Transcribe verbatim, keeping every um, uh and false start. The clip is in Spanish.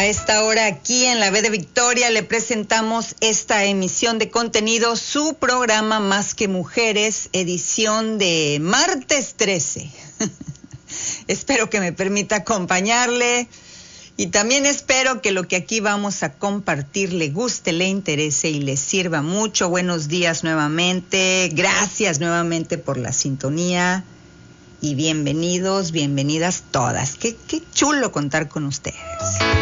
esta hora aquí en la B de Victoria le presentamos esta emisión de contenido, su programa Más que Mujeres, edición de martes trece. Espero que me permita acompañarle y también espero que lo que aquí vamos a compartir le guste, le interese y le sirva mucho. Buenos días nuevamente, gracias nuevamente por la sintonía y bienvenidos, bienvenidas todas. Qué, qué chulo contar con ustedes.